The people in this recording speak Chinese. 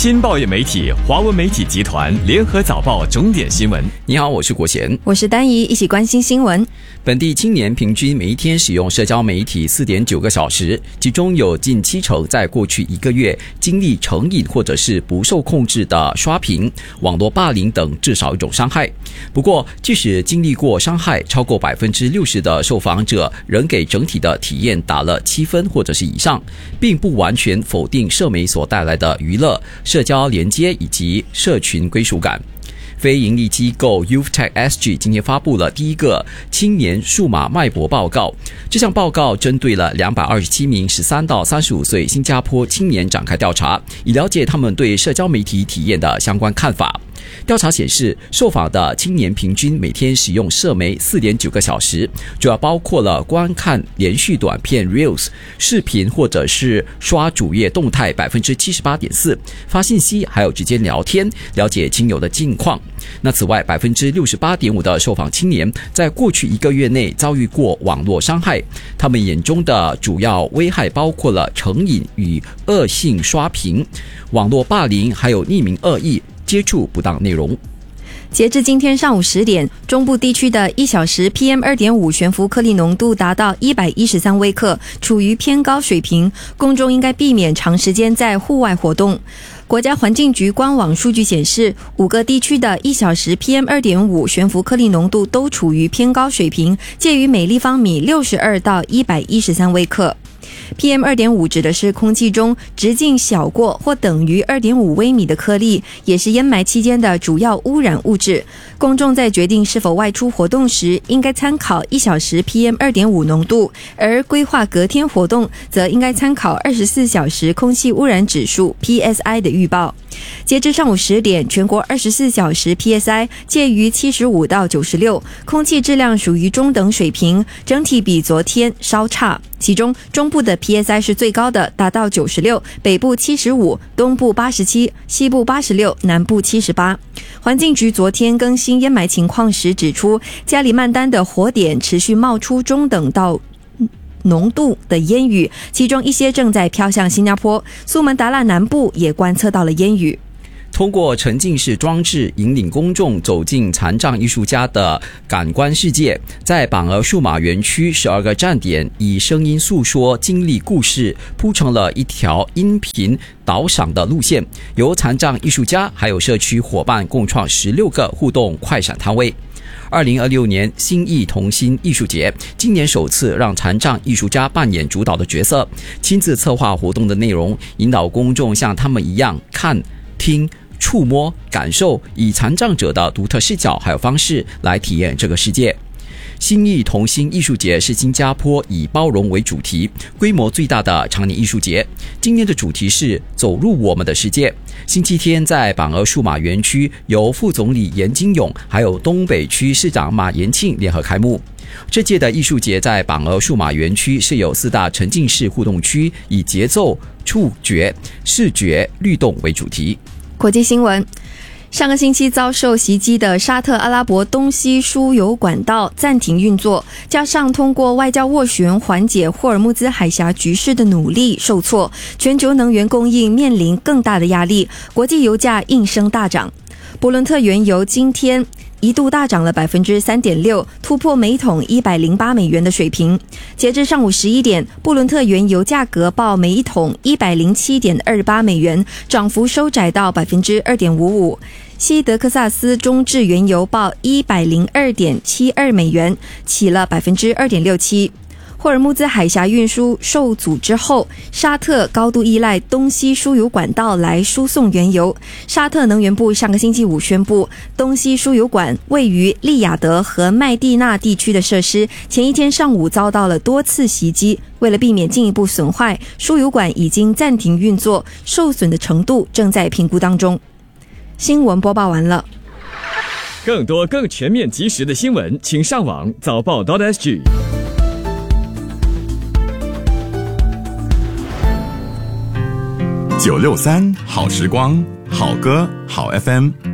新报业媒体华文媒体集团联合早报重点新闻。 你好，我是国贤， 我是丹怡，一起关心新闻。 本地青年平均每一天使用社交媒体 4.9 个小时，其中有近70%在过去1个月经历成瘾或者是不受控制的刷屏、网络霸凌等至少一种伤害。不过，即使经历过伤害，超过 60% 的受访者仍给整体的体验打了7分或者是以上，并不完全否定社媒所带来的娱乐、社交连接以及社群归属感。非营利机构 YouthTech SG 今天发布了第一个青年数码脉搏报告。这项报告针对了227名13到35岁新加坡青年展开调查，以了解他们对社交媒体体验的相关看法。调查显示，受访的青年平均每天使用社媒 4.9 个小时，主要包括了观看连续短片 Reels、视频或者是刷主页动态 78.4%， 发信息还有直接聊天，了解亲友的近况。那此外 68.5% 的受访青年在过去1个月内遭遇过网络伤害，他们眼中的主要危害包括了成瘾与恶性刷屏、网络霸凌还有匿名恶意、接触不当内容。 截至今天上午10点，中部地区的1小时 PM2.5 悬浮颗粒浓度达到113微克，处于偏高水平，公众应该避免长时间在户外活动。国家环境局官网数据显示，5个地区的1小时 PM2.5 悬浮颗粒浓度都处于偏高水平，介于每立方米62到113微克。PM2.5 指的是空气中直径小过或等于 2.5 微米的颗粒，也是烟霾期间的主要污染物质。公众在决定是否外出活动时，应该参考1小时 PM2.5 浓度，而规划隔天活动则应该参考24小时空气污染指数 PSI 的预报。截至上午10点，全国24小时 PSI 介于75到96，空气质量属于中等水平，整体比昨天稍差。其中中部的 PSI 是最高的，达到96，北部75，东部87，西部86，南部78。环境局昨天更新烟霾情况时指出，加里曼丹的火点持续冒出中等到浓度的烟雨，其中一些正在飘向新加坡，苏门答腊南部也观测到了烟雨。 通过沉浸式装置引领公众走进残障艺术家的感官世界，在榜鹅数码园区12个站点以声音诉说经历故事，铺成了一条音频导赏的路线，由残障艺术家还有社区伙伴共创16个互动快闪摊位。2026年新艺同心艺术节今年首次让残障艺术家扮演主导的角色，亲自策划活动的内容，引导公众像他们一样看、听、触摸、感受，以残障者的独特视角还有方式来体验这个世界。新艺同心艺术节是新加坡以包容为主题，规模最大的常年艺术节。今年的主题是走入我们的世界。星期天在榜鹅数码园区由副总理严金勇还有东北区市长马延庆联合开幕。这届的艺术节在榜鹅数码园区设有4大沉浸式互动区，以节奏、触觉、视觉、律动为主题。 国际新闻，上个星期遭受袭击的沙特阿拉伯东西输油管道暂停运作，加上通过外交斡旋缓解霍尔木兹海峡局势的努力受挫，全球能源供应面临更大的压力，国际油价应声大涨。伯伦特原油今天一度大涨了 3.6%， 突破每桶108美元的水平。截至上午11点，布伦特原油价格报每一桶 107.28 美元，涨幅收窄到 2.55%。西德克萨斯中质原油报 102.72 美元，起了 2.67%。霍尔木兹海峡运输受阻之后，沙特高度依赖东西输油管道来输送原油。沙特能源部上个星期五宣布，东西输油管位于利雅得和麦地那地区的设施，前一天上午遭到了多次袭击。为了避免进一步损坏，输油管已经暂停运作，受损的程度正在评估当中。新闻播报完了。 更多更全面及时的新闻，请上网早报.sg。 963好时光，好歌好 FM。